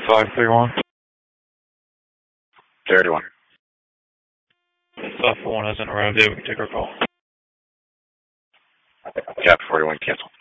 531. 31. South 1 hasn't arrived yet. We can take our call. Cap 41, cancel.